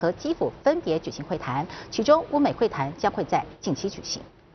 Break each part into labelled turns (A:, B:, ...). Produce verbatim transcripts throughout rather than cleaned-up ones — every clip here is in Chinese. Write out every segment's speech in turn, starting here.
A: 和基辅分别举行会谈，其中乌美会谈将会在近期举行。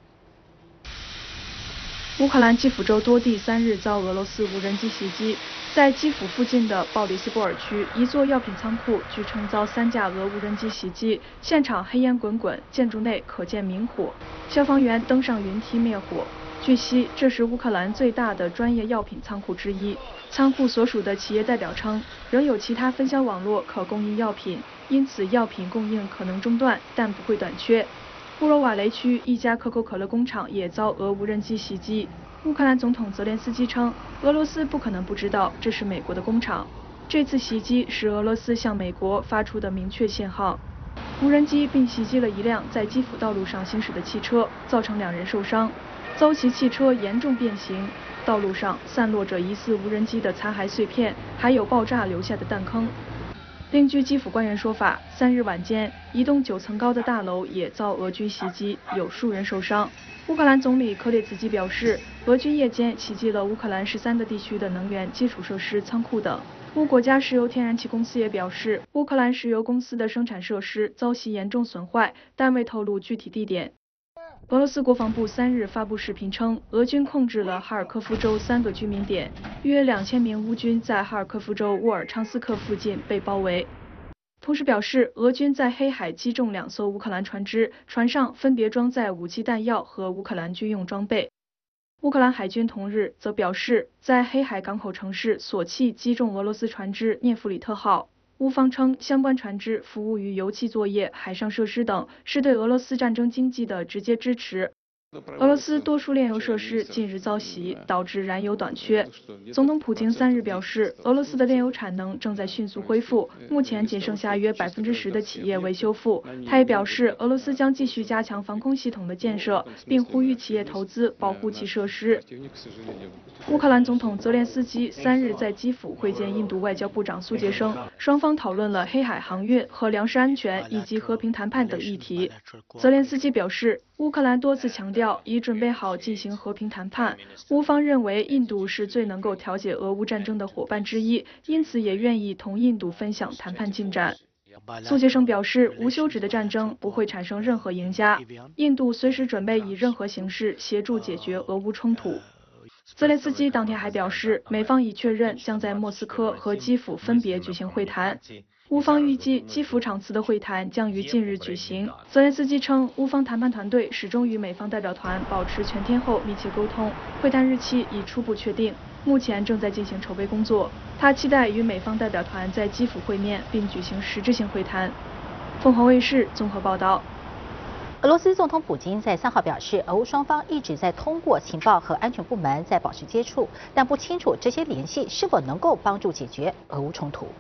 B: 乌克兰基辅州多地三日遭俄罗斯无人机袭击，在基辅附近的鲍里斯波尔区，一座药品仓库据称遭三架俄无人机袭击，现场黑烟滚滚，建筑内可见明火，消防员登上云梯灭火。据悉，这是乌克兰最大的专业药品仓库之一。仓库所属的企业代表称，仍有其他分销网络可供应药品，因此药品供应可能中断，但不会短缺。布罗瓦雷区一家可口可乐工厂也遭俄无人机袭击。乌克兰总统泽连斯基称，俄罗斯不可能不知道这是美国的工厂。这次袭击是俄罗斯向美国发出的明确信号。无人机并袭击了一辆在基辅道路上行驶的汽车，造成两人受伤。遭袭汽车严重变形，道路上散落着疑似无人机的残骸碎片，还有爆炸留下的弹坑。另据基辅官员说法，三日晚间，一栋九层高的大楼也遭俄军袭击，有数人受伤。乌克兰总理科列茨基表示，俄军夜间袭击了乌克兰十三个地区的能源基础设施、仓库等。乌国家石油天然气公司也表示，乌克兰石油公司的生产设施遭袭严重损坏，但未透露具体地点。俄罗斯国防部三日发布视频称，俄军控制了哈尔科夫州三个居民点，约两千名乌军在哈尔科夫州沃尔昌斯克附近被包围。同时表示，俄军在黑海击中两艘乌克兰船只，船上分别装载武器弹药和乌克兰军用装备。乌克兰海军同日则表示，在黑海港口城市索契击中俄罗斯船只涅弗里特号。乌方称，相关船只服务于油气作业、海上设施等，是对俄罗斯战争经济的直接支持。俄罗斯多数炼油设施近日遭袭，导致燃油短缺。总统普京三日表示，俄罗斯的炼油产能正在迅速恢复，目前仅剩下约百分之十的企业未修复。他也表示，俄罗斯将继续加强防空系统的建设，并呼吁企业投资保护其设施。乌克兰总统泽连斯基三日在基辅会见印度外交部长苏杰生，双方讨论了黑海航运和粮食安全以及和平谈判等议题。泽连斯基表示，乌克兰多次强调已准备好进行和平谈判，乌方认为印度是最能够调解俄乌战争的伙伴之一，因此也愿意同印度分享谈判进展。苏杰生表示，无休止的战争不会产生任何赢家，印度随时准备以任何形式协助解决俄乌冲突。泽连斯基当天还表示，美方已确认将在莫斯科和基辅分别举行会谈。乌方预计基辅场次的会谈将于近日举行。泽连斯基称，乌方谈判团队始终与美方代表团保持全天候密切沟通，会谈日期已初步确定，目前正在进行筹备工作。他期待与美方代表团在基辅会面，并举行实质性会谈。凤凰卫视综合报道。
A: 俄罗斯总统普京在三号表示，俄乌双方一直在通过情报和安全部门在保持接触，但不清楚这些联系是否能够帮助解决俄乌冲突。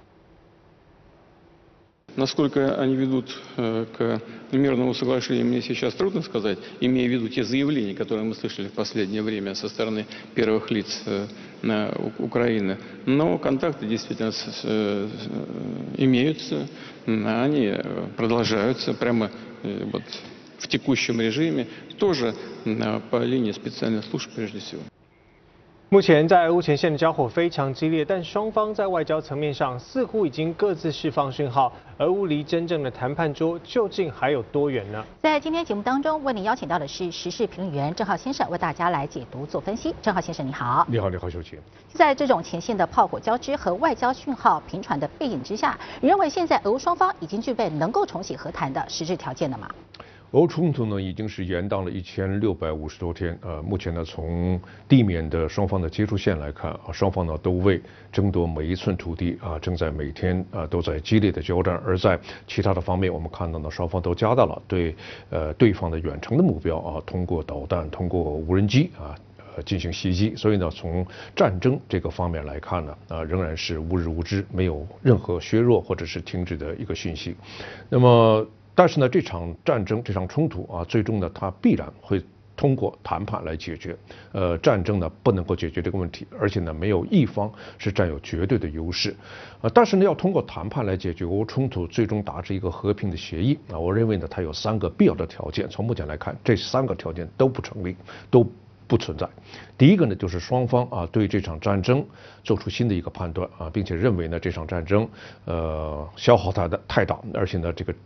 C: Насколько они ведут к мирному соглашению, мне сейчас трудно сказать, имея в виду те заявления, которые мы слышали в последнее время со стороны первых лиц Украины. Но контакты действительно имеются, они продолжаются прямо вот в текущем режиме, тоже по линии специальных служб прежде всего.
D: 目前在俄乌前线的交火非常激烈，但双方在外交层面上似乎已经各自释放讯号。俄乌离真正的谈判桌究竟还有多远呢？
A: 在今天节目当中，为您邀请到的是时事评论员郑浩先生，为大家来解读做分析。郑浩先生，你好。
E: 你好，你好，秀琴。
A: 在这种前线的炮火交织和外交讯号频传的背景之下，你认为现在俄乌双方已经具备能够重启和谈的实质条件了吗？
E: 俄乌冲突呢，已经是延宕了一千六百五十多天。呃，目前呢，从地面的双方的接触线来看啊，双方呢都为争夺每一寸土地啊，正在每天啊都在激烈的交战。而在其他的方面，我们看到呢，双方都加大了对呃对方的远程的目标啊，通过导弹、通过无人机啊。呃，进行袭击，所以呢，从战争这个方面来看呢，啊、呃，仍然是无日无之，没有任何削弱或者是停止的一个讯息。那么，但是呢，这场战争、这场冲突啊，最终呢，它必然会通过谈判来解决。呃，战争呢不能够解决这个问题，而且呢，没有一方是占有绝对的优势。呃，但是呢，要通过谈判来解决俄乌冲突，最终达至一个和平的协议啊，我认为呢，它有三个必要的条件。从目前来看，这三个条件都不成立，都不存在。第一个呢，就是双方啊对这场战争做出新的一个判断啊，并且认为呢这场战争呃消耗太大太大，而且呢这个